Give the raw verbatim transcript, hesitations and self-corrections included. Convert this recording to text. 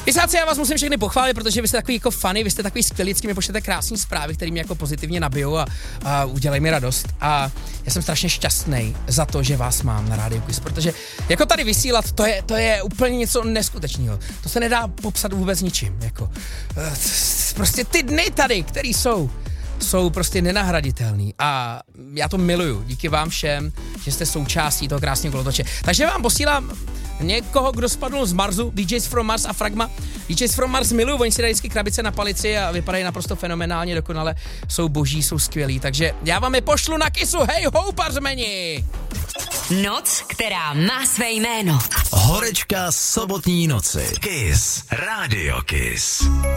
Pisáci, já vás musím všechny pochválit, protože vy jste takový jako funny, vy jste takový skvělí, vždycky mi pošlete krásné zprávy, které mě jako pozitivně nabijou a, a udělají mi radost. A já jsem strašně šťastný za to, že vás mám na Rádiu Kiss, protože jako tady vysílat, to je, to je úplně něco neskutečného. To se nedá popsat vůbec ničím. Jako, prostě ty dny tady, které jsou, jsou prostě nenahraditelný a já to miluju. Díky vám všem, že jste součástí toho krásného kolotoče. Takže vám posílám někoho, kdo spadl z Marsu, D Js from Mars a Fragma. D Js from Mars miluju, oni si dají vždycky krabice na palici a vypadají naprosto fenomenálně, dokonale, jsou boží, jsou skvělí, takže já vám je pošlu na Kissu, hej ho, parzmeni! Noc, která má své jméno. Horečka sobotní noci. Kiss. Radio Kiss.